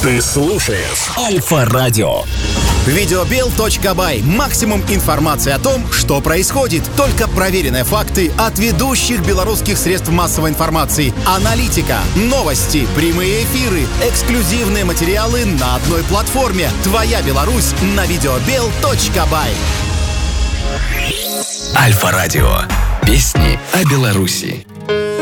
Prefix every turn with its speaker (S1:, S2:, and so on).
S1: Ты слушаешь Альфа-радио.
S2: Видеобел.бай. Максимум информации о том, что происходит. Только проверенные факты от ведущих белорусских средств массовой информации. Аналитика, новости, прямые эфиры, эксклюзивные материалы на одной платформе. Твоя Беларусь на Видеобел.бай.
S1: Альфа-радио. Песни о Беларуси.